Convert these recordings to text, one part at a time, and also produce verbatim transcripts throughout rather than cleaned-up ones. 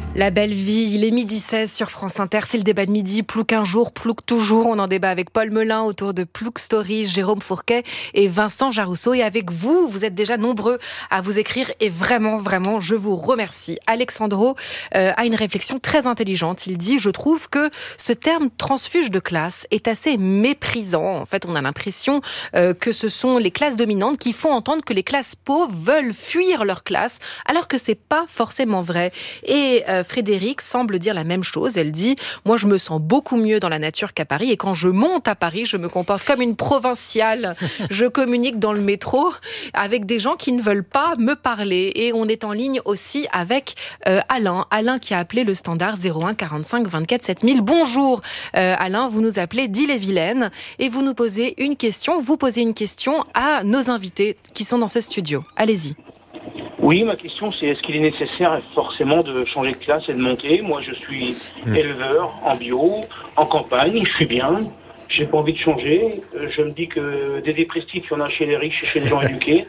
La belle vie, il est midi seize sur France Inter, c'est le débat de midi, Plouc un jour, Plouc toujours. On en débat avec Paul Melun autour de Plouc Story, Jérôme Fourquet et Vincent Jarousseau. Et avec vous, vous êtes déjà nombreux à vous écrire et vraiment, vraiment, je vous remercie. Alexandro euh, a une réflexion très intelligente. Il dit, je trouve que ce terme transfuge de classe est assez méprisant. En fait, on a l'impression euh, que ce sont les classes dominantes qui font entendre que les classes pauvres veulent fuir leur classe, alors que c'est pas forcément vrai. Et euh, Frédéric semble dire la même chose. Elle dit « Moi, je me sens beaucoup mieux dans la nature qu'à Paris. Et quand je monte à Paris, je me comporte comme une provinciale. Je communique dans le métro avec des gens qui ne veulent pas me parler. » Et on est en ligne aussi avec euh, Alain. Alain qui a appelé le standard zéro un quarante-cinq vingt-quatre sept mille. Bonjour euh, Alain, vous nous appelez d'Ille-et-Vilaine et vous nous posez une question. Vous posez une question à nos invités qui sont dans ce studio. Allez-y. Oui, ma question c'est est-ce qu'il est nécessaire forcément de changer de classe et de monter ? Moi je suis mmh. éleveur en bio, en campagne, je suis bien, j'ai pas envie de changer. Je me dis que des dépressifs, il y en a chez les riches et chez les gens éduqués,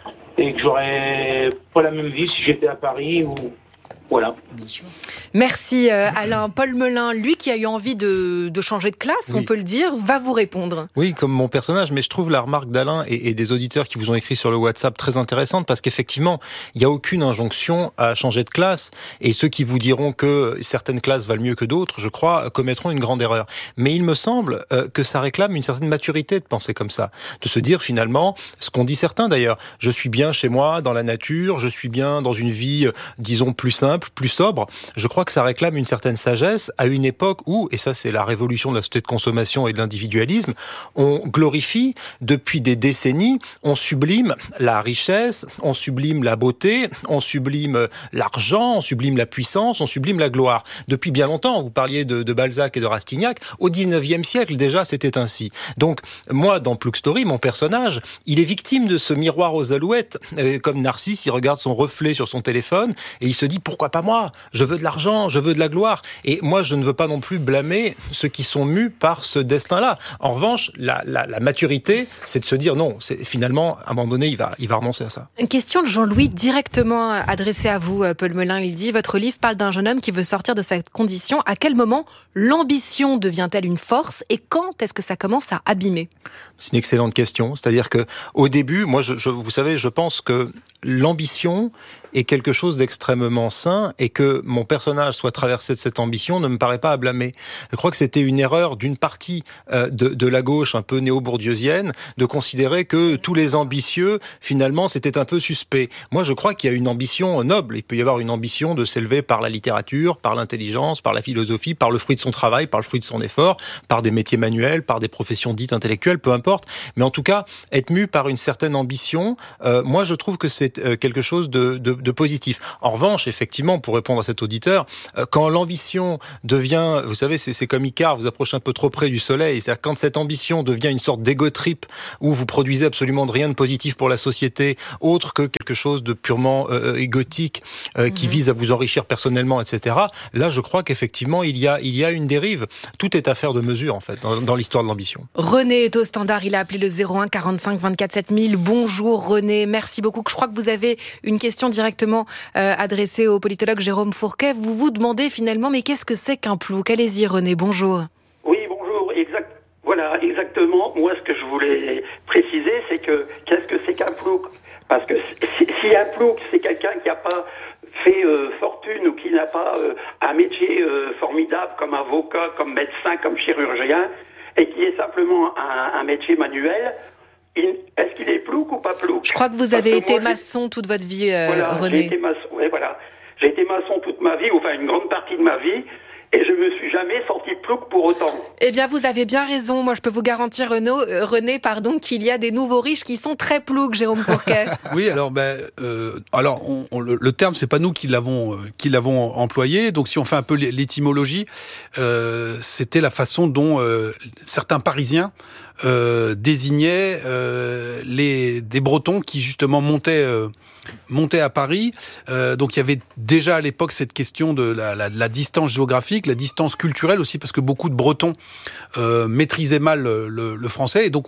et que j'aurais pas la même vie si j'étais à Paris ou... Voilà. Bien sûr. Merci euh, Alain. Paul Melun, lui qui a eu envie de, de changer de classe, oui. on peut le dire, va vous répondre. Oui, comme mon personnage, mais je trouve la remarque d'Alain et, et des auditeurs qui vous ont écrit sur le WhatsApp très intéressante parce qu'effectivement, il n'y a aucune injonction à changer de classe et ceux qui vous diront que certaines classes valent mieux que d'autres, je crois, commettront une grande erreur. Mais il me semble euh, que ça réclame une certaine maturité de penser comme ça, de se dire finalement, ce qu'ont dit certains d'ailleurs, je suis bien chez moi, dans la nature, je suis bien dans une vie, euh, disons, plus simple, plus sobre. Je crois que ça réclame une certaine sagesse à une époque où, et ça c'est la révolution de la société de consommation et de l'individualisme, on glorifie depuis des décennies, on sublime la richesse, on sublime la beauté, on sublime l'argent, on sublime la puissance, on sublime la gloire. Depuis bien longtemps, vous parliez de, de Balzac et de Rastignac, au dix-neuvième siècle déjà c'était ainsi. Donc moi dans Plouc Story, mon personnage, il est victime de ce miroir aux alouettes, euh, comme Narcisse, il regarde son reflet sur son téléphone et il se dit pourquoi pas moi ? Je veux de l'argent, je veux de la gloire. Et moi, je ne veux pas non plus blâmer ceux qui sont mus par ce destin-là. En revanche, la, la, la maturité, c'est de se dire non, c'est, finalement, à un moment donné, il va, il va renoncer à ça. Une question de Jean-Louis directement adressée à vous, Paul Melun. Il dit, votre livre parle d'un jeune homme qui veut sortir de sa condition. À quel moment l'ambition devient-elle une force et quand est-ce que ça commence à abîmer ? C'est une excellente question. C'est-à-dire que au début, moi, je, je, vous savez, je pense que l'ambition est quelque chose d'extrêmement sain et que mon personnage soit traversé de cette ambition ne me paraît pas à blâmer. Je crois que c'était une erreur d'une partie euh, de, de la gauche un peu néo-bourdieusienne de considérer que tous les ambitieux, finalement, c'était un peu suspect. Moi, je crois qu'il y a une ambition noble. Il peut y avoir une ambition de s'élever par la littérature, par l'intelligence, par la philosophie, par le fruit de son travail, par le fruit de son effort, par des métiers manuels, par des professions dites intellectuelles, peu importe. Mais en tout cas, être mu par une certaine ambition, euh, moi, je trouve que c'est euh, quelque chose de, de de positif. En revanche, effectivement, pour répondre à cet auditeur, quand l'ambition devient, vous savez, c'est, c'est comme Icare, vous approchez un peu trop près du soleil, c'est-à-dire quand cette ambition devient une sorte d'égo trip où vous produisez absolument rien de positif pour la société, autre que quelque chose de purement euh, égotique euh, qui mmh. vise à vous enrichir personnellement, et cetera. Là, je crois qu'effectivement, il y a, il y a une dérive. Tout est affaire de mesure, en fait, dans, dans l'histoire de l'ambition. René est au standard, il a appelé le zéro un quarante-cinq vingt-quatre sept mille. Bonjour René, merci beaucoup. Je crois que vous avez une question directement euh, adressée au politologue Jérôme Fourquet. Vous vous demandez finalement, mais qu'est-ce que c'est qu'un plouc ? Allez-y René, bonjour. Oui, bonjour, exact. Voilà, exactement. Moi, ce que je voulais préciser, c'est que qu'est-ce que c'est qu'un plouc ? Parce que si, si un plouc, c'est quelqu'un qui n'a pas fait euh, fortune ou qui n'a pas euh, un métier euh, formidable comme avocat, comme médecin, comme chirurgien, et qui est simplement un, un métier manuel, est-ce qu'il est plouc ou pas plouc ? Je crois que vous avez été moi, maçon j'ai... toute votre vie, euh, voilà, René. J'ai été maçon, ouais, voilà. J'ai été maçon toute ma vie, enfin une grande partie de ma vie, et je me suis jamais senti plouc pour autant. Eh bien, vous avez bien raison. Moi, je peux vous garantir, Renaud, euh, René, pardon, qu'il y a des nouveaux riches qui sont très ploucs, Jérôme Fourquet. Oui, alors, ben, euh, alors, on, on, le, le terme, c'est pas nous qui l'avons, euh, qui l'avons employé. Donc, si on fait un peu l'étymologie, euh, c'était la façon dont euh, certains Parisiens euh, désignaient euh, les des Bretons qui justement montaient. Euh, monter à Paris. Euh, donc il y avait déjà à l'époque cette question de la, la, la distance géographique, la distance culturelle aussi, parce que beaucoup de Bretons euh, maîtrisaient mal le, le, le français, et donc on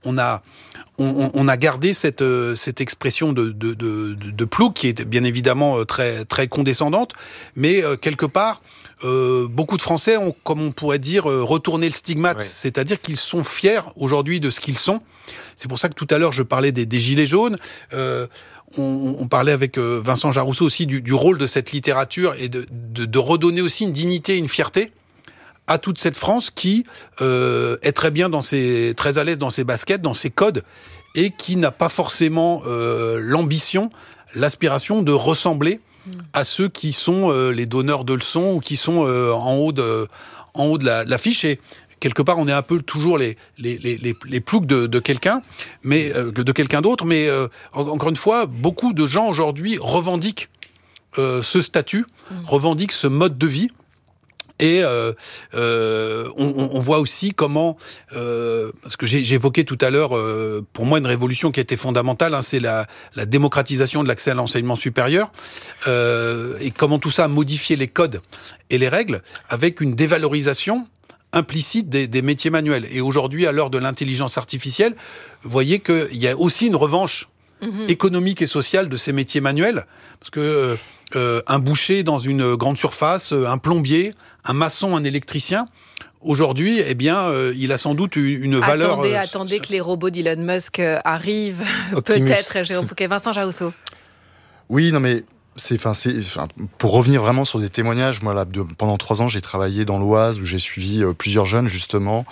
on a on, on a gardé cette cette expression de de de, de plouc qui est bien évidemment très très condescendante, mais euh, quelque part euh, beaucoup de Français ont, comme on pourrait dire, retourné le stigmate, ouais. C'est-à-dire qu'ils sont fiers aujourd'hui de ce qu'ils sont. C'est pour ça que tout à l'heure je parlais des, des gilets jaunes. Euh, on, on parlait avec Vincent Jarousseau aussi du, du rôle de cette littérature et de, de, de redonner aussi une dignité, une fierté à toute cette France qui euh, est très bien dans ses, très à l'aise dans ses baskets, dans ses codes, et qui n'a pas forcément euh, l'ambition, l'aspiration de ressembler mmh. à ceux qui sont euh, les donneurs de leçons ou qui sont euh, en haut de, en haut de la, l'affiche. Et quelque part, on est un peu toujours les les les les, les ploucs de, de quelqu'un, mais euh, de quelqu'un d'autre. Mais euh, encore une fois, beaucoup de gens aujourd'hui revendiquent euh, ce statut, mmh. revendiquent ce mode de vie. Et euh, euh, on, on voit aussi comment, euh, parce que j'ai, j'ai évoqué tout à l'heure, euh, pour moi une révolution qui a été fondamentale, hein, c'est la, la démocratisation de l'accès à l'enseignement supérieur, euh, et comment tout ça a modifié les codes et les règles avec une dévalorisation implicite des, des métiers manuels. Et aujourd'hui, à l'heure de l'intelligence artificielle, vous voyez qu'il y a aussi une revanche mmh. économique et sociale de ces métiers manuels, parce que euh, un boucher dans une grande surface, un plombier, un maçon, un électricien, aujourd'hui, eh bien, euh, il a sans doute une, une valeur... Attendez, euh, attendez so... que les robots d'Elon Musk arrivent, peut-être, Jérôme Fouquet. Vincent Jarousseau. Oui, non mais... C'est, enfin, c'est, enfin, pour revenir vraiment sur des témoignages, moi là, de, pendant trois ans, j'ai travaillé dans l'Oise où j'ai suivi euh, plusieurs jeunes justement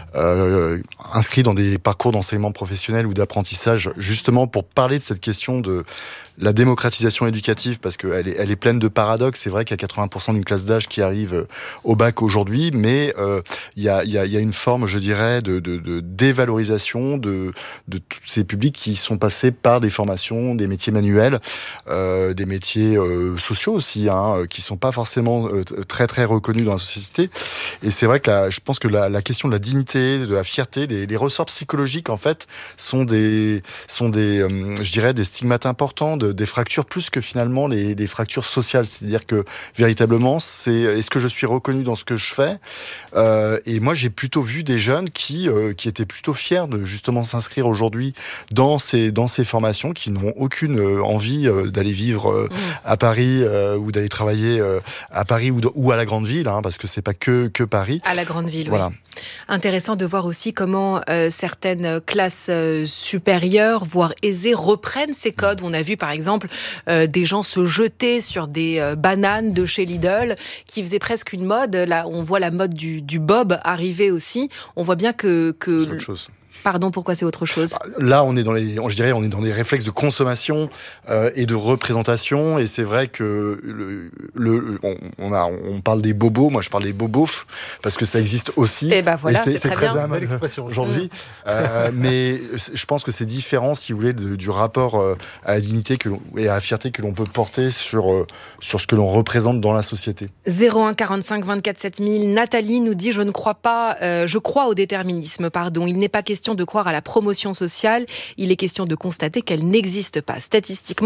euh, inscrits dans des parcours d'enseignement professionnel ou d'apprentissage, justement pour parler de cette question de la démocratisation éducative, parce qu'elle est, elle est pleine de paradoxes. C'est vrai qu'il y a quatre-vingts pour cent d'une classe d'âge qui arrive au bac aujourd'hui, mais euh, il y a, il y a, il y a une forme, je dirais, de, de, de dévalorisation de, de tous ces publics qui sont passés par des formations, des métiers manuels, euh, des métiers euh, sociaux aussi, hein, qui sont pas forcément euh, très très reconnus dans la société. Et c'est vrai que la, je pense que la, la question de la dignité, de la fierté, des, les ressorts psychologiques en fait sont des, sont des, euh, je dirais, des stigmates importants. De, des fractures plus que finalement les, les fractures sociales, c'est-à-dire que véritablement c'est est-ce que je suis reconnu dans ce que je fais, euh, et moi j'ai plutôt vu des jeunes qui euh, qui étaient plutôt fiers de justement s'inscrire aujourd'hui dans ces dans ces formations, qui n'ont aucune euh, envie euh, d'aller vivre euh, mmh. à Paris euh, ou d'aller travailler euh, à Paris ou, de, ou à la grande ville, hein, parce que c'est pas que que Paris. À la grande ville, voilà. Oui. Intéressant de voir aussi comment euh, certaines classes euh, supérieures, voire aisées, reprennent ces codes. On a vu par exemple euh, des gens se jeter sur des euh, bananes de chez Lidl, qui faisaient presque une mode. Là, on voit la mode du, du bob arriver aussi. On voit bien que... que... C'est autre chose. Pardon, pourquoi c'est autre chose ? Là, on est dans les, je dirais, on est dans des réflexes de consommation euh, et de représentation. Et c'est vrai que le, le, on, on a, on parle des bobos. Moi, je parle des bobofs parce que ça existe aussi. Et ben voilà, et c'est, c'est, c'est très, très bien. à mode aujourd'hui. Mmh. Euh, mais je pense que c'est différent, si vous voulez, de, du rapport euh, à la dignité que l'on, et à la fierté que l'on peut porter sur euh, sur ce que l'on représente dans la société. zéro un quarante-cinq vingt-quatre sept mille. Nathalie nous dit: je ne crois pas, euh, je crois au déterminisme. Pardon, il n'est pas question de croire à la promotion sociale, il est question de constater qu'elle n'existe pas. Statistiquement,